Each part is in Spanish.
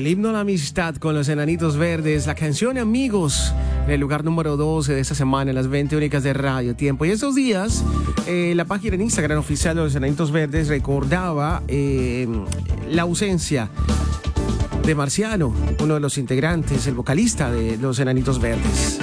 El himno a la amistad con los Enanitos Verdes, la canción Amigos, en el lugar número 12 de esta semana en las 20 únicas de Radio Tiempo. Y estos días, la página en Instagram oficial de los Enanitos Verdes recordaba la ausencia de Marciano, uno de los integrantes, el vocalista de los Enanitos Verdes.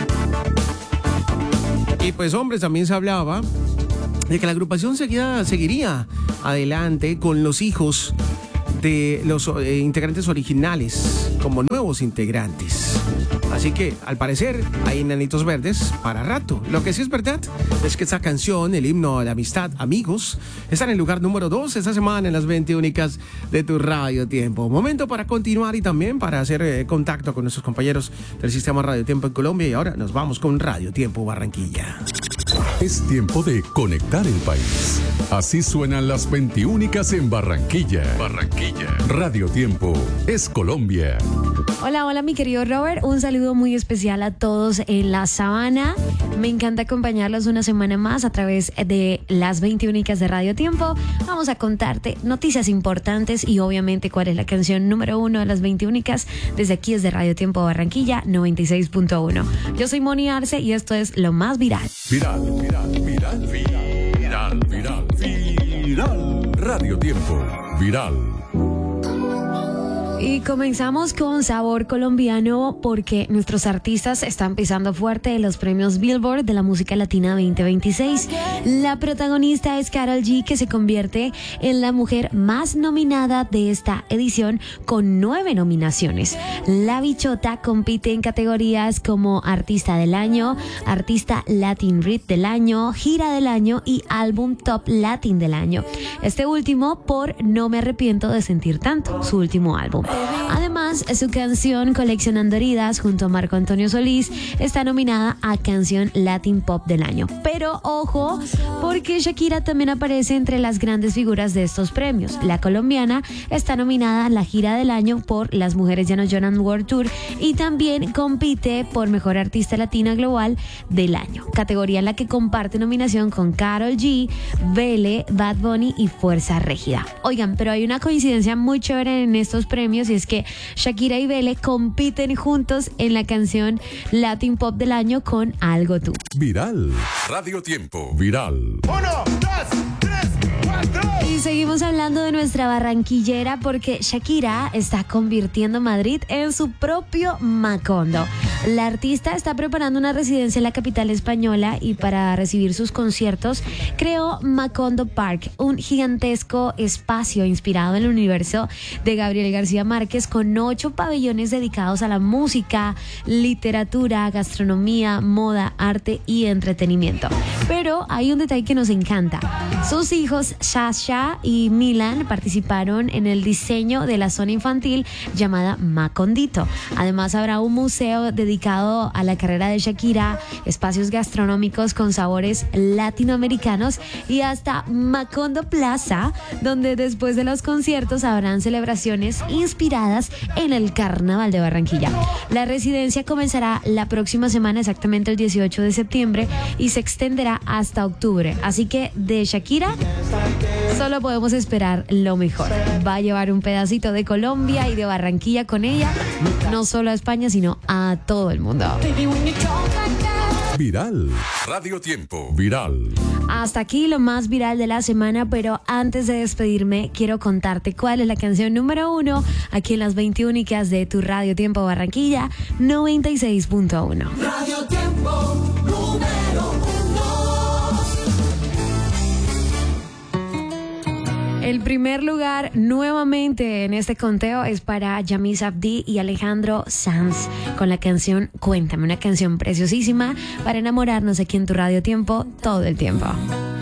Y pues, hombres, también se hablaba de que la agrupación seguiría adelante con los hijos de los integrantes originales como nuevos integrantes. Así que, al parecer, hay Enanitos Verdes para rato. Lo que sí es verdad es que esta canción, el himno a la amistad, Amigos, está en el lugar número 2 esta semana en las 20 únicas de tu Radio Tiempo. Momento para continuar y también para hacer contacto con nuestros compañeros del sistema Radio Tiempo en Colombia. Y ahora nos vamos con Radio Tiempo Barranquilla. Es tiempo de conectar el país. Así suenan las 20 únicas en Barranquilla. Radio Tiempo es Colombia. Hola, mi querido Robert. Un saludo muy especial a todos en la Sabana. Me encanta acompañarlos una semana más a través de las 20 únicas de Radio Tiempo. Vamos a contarte noticias importantes y obviamente cuál es la canción número 1 de las 20 únicas desde aquí, desde Radio Tiempo Barranquilla 96.1. Yo soy Moni Arce y esto es lo más viral. Viral. Radio Tiempo, viral. Y comenzamos con sabor colombiano porque nuestros artistas están pisando fuerte en los premios Billboard de la música latina 2026. La protagonista es Karol G, que se convierte en la mujer más nominada de esta edición con 9 nominaciones. La bichota compite en categorías como Artista del Año, Artista Latin Rit del Año, Gira del Año y Álbum Top Latin del Año. Este último por No me arrepiento de sentir tanto, su último álbum. Además, su canción Coleccionando Heridas junto a Marco Antonio Solís está nominada a Canción Latin Pop del Año. Pero ojo, porque Shakira también aparece entre las grandes figuras de estos premios. La colombiana está nominada a la Gira del Año por Las Mujeres Ya No Lloran World Tour y también compite por Mejor Artista Latina Global del Año, categoría en la que comparte nominación con Karol G, Vele, Bad Bunny y Fuerza Régida. Oigan, pero hay una coincidencia muy chévere en estos premios y es que Shakira y Vele compiten juntos en la canción Latin Pop del Año con Algo Tú. Viral. Radio Tiempo. Viral. 1, 2, 3, 4. Y seguimos hablando de nuestra barranquillera porque Shakira está convirtiendo Madrid en su propio Macondo. La artista está preparando una residencia en la capital española y para recibir sus conciertos creó Macondo Park, un gigantesco espacio inspirado en el universo de Gabriel García Márquez con 8 pabellones dedicados a la música, literatura, gastronomía, moda, arte y entretenimiento. Pero hay un detalle que nos encanta. Sus hijos Sasha y Milan participaron en el diseño de la zona infantil llamada Macondito. Además habrá un museo dedicado a la carrera de Shakira, espacios gastronómicos con sabores latinoamericanos y hasta Macondo Plaza, donde después de los conciertos habrán celebraciones inspiradas en el Carnaval de Barranquilla. La residencia comenzará la próxima semana, exactamente el 18 de septiembre, y se extenderá hasta octubre. Así que de Shakira solo podemos esperar lo mejor. Va a llevar un pedacito de Colombia y de Barranquilla con ella, no solo a España, sino a todo el mundo. Viral. Radio Tiempo. Viral. Hasta aquí lo más viral de la semana, pero antes de despedirme quiero contarte cuál es la canción número 1 aquí en las 20 únicas de tu Radio Tiempo Barranquilla 96.1. Radio Tiempo número 1. El primer lugar nuevamente en este conteo es para Yamiz Abdi y Alejandro Sanz con la canción Cuéntame, una canción preciosísima para enamorarnos aquí en tu Radio Tiempo todo el tiempo.